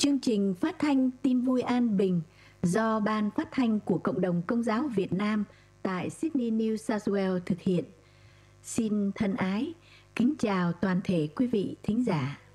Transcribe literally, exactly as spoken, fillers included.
Chương trình phát thanh Tin vui an bình do Ban Phát thanh của Cộng đồng Công giáo Việt Nam tại Sydney, New South Wales thực hiện. Xin thân ái, kính chào toàn thể quý vị thính giả.